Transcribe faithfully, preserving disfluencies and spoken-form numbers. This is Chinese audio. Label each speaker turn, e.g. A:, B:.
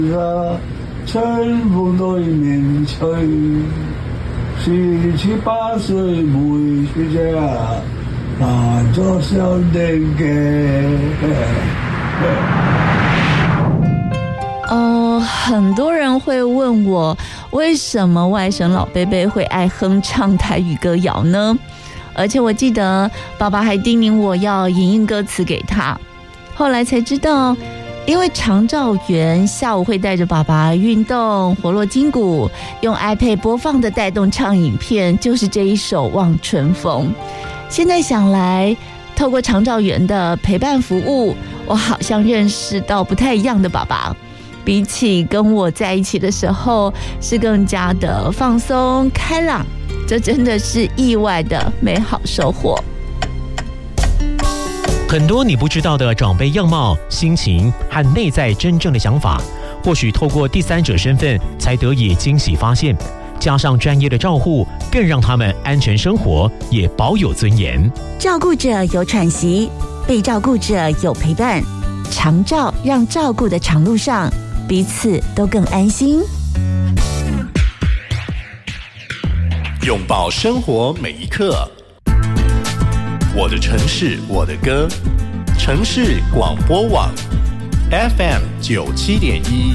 A: 春風對面吹，十七八歲沒出家，扮作小弟嘅。
B: 哦，很多人会问我，为什么外甥老贝贝会爱哼唱台语歌谣呢？而且我记得爸爸还叮咛我要引用歌词给他，后来才知道，因为长照员下午会带着爸爸运动，活络筋骨，用 iPad 播放的带动唱影片就是这一首《望春风》。现在想来，透过长照员的陪伴服务，我好像认识到不太一样的爸爸，比起跟我在一起的时候，是更加的放松开朗，这真的是意外的美好收获。
C: 很多你不知道的长辈样貌、心情和内在真正的想法，或许透过第三者身份才得以惊喜发现，加上专业的照护，更让他们安全生活，也保有尊严。
B: 照顾者有喘息，被照顾者有陪伴，长照让照顾的长路上，彼此都更安心。
D: 拥抱生活每一刻，我的城市我的歌，城市广播网 F M 九七点一。